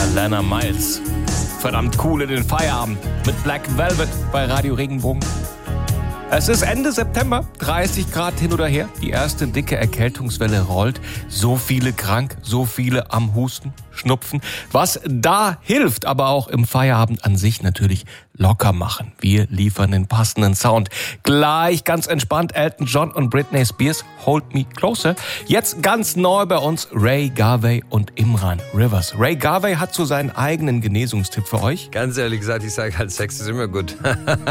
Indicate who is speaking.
Speaker 1: Alana Miles. Verdammt cool in den Feierabend mit Black Velvet bei Radio Regenbogen. Es ist Ende September, 30 Grad hin oder her. Die erste dicke Erkältungswelle rollt. So viele krank, so viele am Husten, Schnupfen. Was da hilft, aber auch im Feierabend an sich natürlich locker machen. Wir liefern den passenden Sound. Gleich ganz entspannt Elton John und Britney Spears, Hold Me Closer. Jetzt ganz neu bei uns Ray Garvey und Imran Rivers. Ray Garvey hat so seinen eigenen Genesungstipp für euch.
Speaker 2: Ganz ehrlich gesagt, ich sage halt, Sex ist immer gut.